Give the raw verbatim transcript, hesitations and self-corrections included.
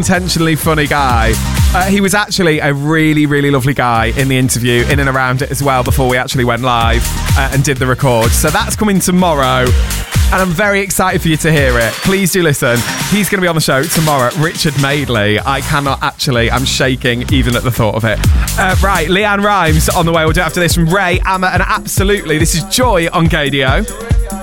intentionally funny guy. Uh, he was actually a really, really lovely guy in the interview, in and around it as well, before we actually went live uh, and did the record. So that's coming tomorrow, and I'm very excited for you to hear it. Please do listen. He's going to be on the show tomorrow, Richard Madeley. I cannot actually, I'm shaking even at the thought of it. Uh, right, Leanne Rimes on the way. We'll do it after this from Ray, Amma, and Absolutely. This is Joy on K D O.